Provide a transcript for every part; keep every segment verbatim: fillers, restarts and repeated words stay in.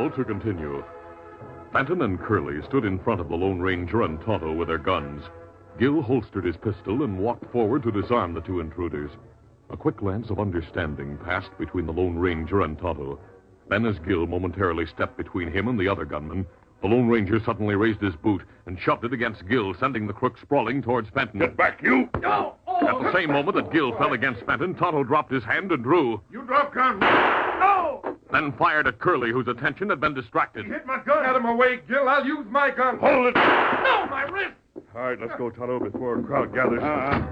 Now to continue. Fenton and Curly stood in front of the Lone Ranger and Tonto with their guns. Gil holstered his pistol and walked forward to disarm the two intruders. A quick glance of understanding passed between the Lone Ranger and Tonto. Then, as Gil momentarily stepped between him and the other gunman, the Lone Ranger suddenly raised his boot and shoved it against Gil, sending the crook sprawling towards Fenton. Get back, you! No! Oh. At the same moment that Gil fell against Fenton, Tonto dropped his hand and drew. You drop gun! No! Then fired at Curly, whose attention had been distracted. He hit my gun! Get him away, Gil. I'll use my gun. Hold it! No, my wrist! All right, let's go, Tonto, before a crowd gathers.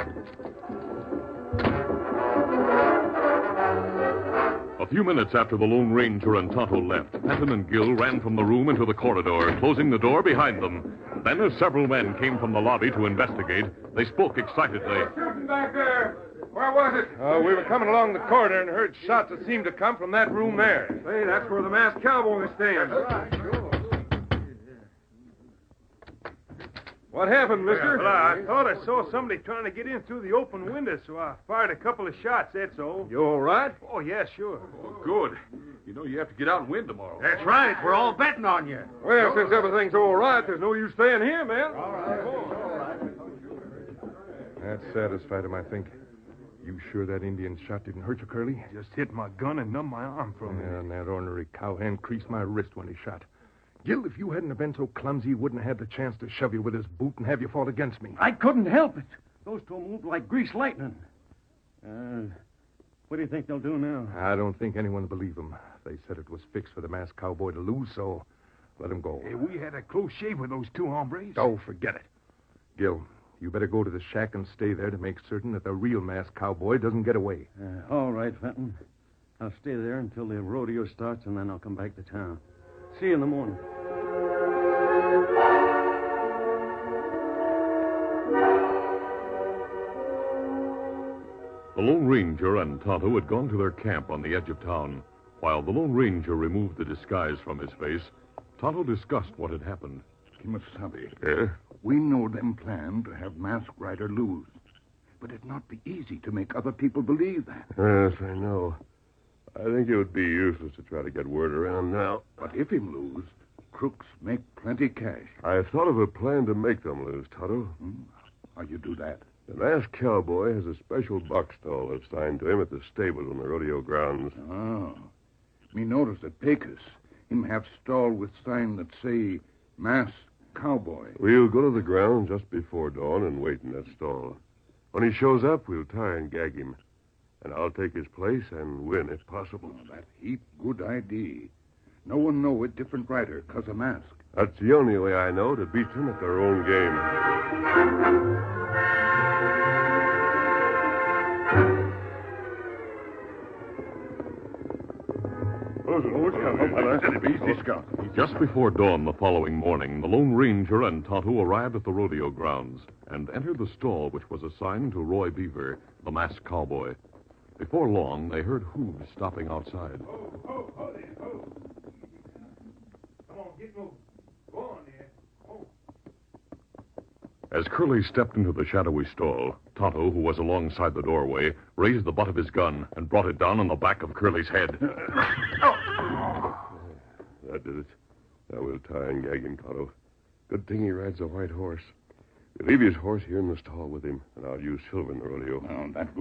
A few minutes after the Lone Ranger and Tonto left, Fenton and Gil ran from the room into the corridor, closing the door behind them. Then, as several men came from the lobby to investigate, they spoke excitedly. Shooting back there. Where was it? Uh, we were coming along the corridor and heard shots that seemed to come from that room there. Say, that's where the masked cowboy is staying. What happened, mister? Well, I thought I saw somebody trying to get in through the open window, so I fired a couple of shots, that's all. You all right? Oh, yeah, sure. Oh, good. You know you have to get out and win tomorrow. That's right. We're all betting on you. Well, since everything's all right, there's no use staying here, man. All right. That satisfied him, I think. You sure that Indian shot didn't hurt you, Curly? Just hit my gun and numbed my arm from it. Yeah, and that ornery cowhand creased my wrist when he shot. Gil, if you hadn't have been so clumsy, he wouldn't have had the chance to shove you with his boot and have you fall against me. I couldn't help it. Those two moved like greased lightning. Uh, what do you think they'll do now? I don't think anyone will believe them. They said it was fixed for the masked cowboy to lose, so let him go. Hey, we had a close shave with those two hombres. Oh, forget it. Gil, you better go to the shack and stay there to make certain that the real masked cowboy doesn't get away. Uh, all right, Fenton. I'll stay there until the rodeo starts, and then I'll come back to town. See you in the morning. The Lone Ranger and Tonto had gone to their camp on the edge of town. While the Lone Ranger removed the disguise from his face, Tonto discussed what had happened. Kimasabi, Eh? we know them plan to have Masked Rider lose. But it'd not be easy to make other people believe that. Yes, I know. I think it would be useless to try to get word around now. But if him lose, crooks make plenty cash. I've thought of a plan to make them lose, Tonto. Hmm? How you do that? The masked cowboy has a special box stall assigned to him at the stable on the rodeo grounds. Oh. Me notice at Pecos, him have stall with sign that say, Masked Cowboy. We'll go to the grounds just before dawn and wait in that stall. When he shows up, we'll tie and gag him. And I'll take his place and win if possible. Oh, that heap good idea. No one know a different rider cause a mask. That's the only way I know to beat them at their own game. Just before dawn the following morning, the Lone Ranger and Tonto arrived at the rodeo grounds and entered the stall which was assigned to Roy Beaver, the masked cowboy. Before long, they heard hooves stopping outside. Oh, oh, oh, oh. Come on, get moving. Go on there. Oh. As Curly stepped into the shadowy stall, Tonto, who was alongside the doorway, raised the butt of his gun and brought it down on the back of Curly's head. That did it. Now we'll tie and gag him, Tonto. Good thing he rides a white horse. We'll leave his horse here in the stall with him, and I'll use Silver in the rodeo. Oh, that